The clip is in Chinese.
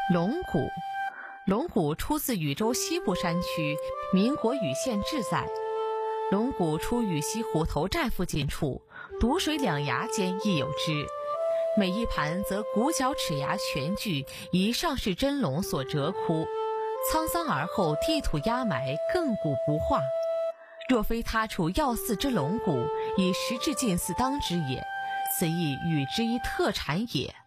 龙骨，龙骨出自禹州西部山区，民国禹县志载。龙骨出禹西虎头寨附近处，毒水两崖间亦有之。每一盘则骨角齿牙全具，以上是真龙所折窟。沧桑而后地土压埋，亘古不化。若非他处要祀之龙骨，以时至近似当之也。此亦禹之一特产也。